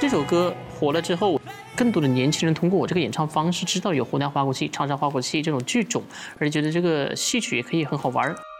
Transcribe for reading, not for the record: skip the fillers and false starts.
这首歌火了之后，更多的年轻人通过我这个演唱方式知道有湖南花鼓戏、长沙花鼓戏这种剧种，而觉得这个戏曲也可以很好玩。